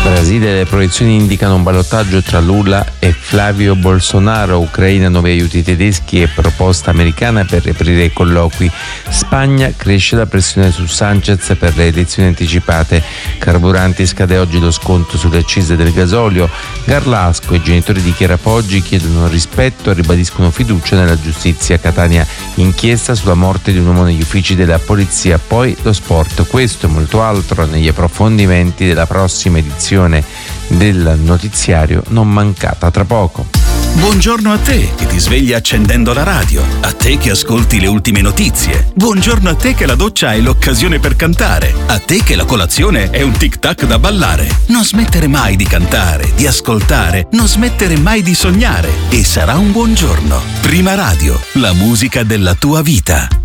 Brasile, le proiezioni indicano un ballottaggio tra Lula e Flavio Bolsonaro. Ucraina, nuovi aiuti tedeschi e proposta americana per riaprire i colloqui. Spagna, cresce la pressione su Sanchez per le elezioni anticipate. Carburanti, scade oggi lo sconto sulle accise del gasolio. Garlasco, i genitori di Chiara Poggi chiedono rispetto e ribadiscono fiducia nella giustizia. Catania, inchiesta sulla morte di un uomo negli uffici della polizia. Poi lo sport, questo e molto altro negli approfondimenti della prossima edizione del notiziario non mancata tra poco. Buongiorno a te che ti svegli accendendo la radio, a te che ascolti le ultime notizie, buongiorno a te che la doccia è l'occasione per cantare, a te che la colazione è un tic-tac da ballare. Non smettere mai di cantare, di ascoltare, non smettere mai di sognare e sarà un buon giorno. Prima Radio, la musica della tua vita.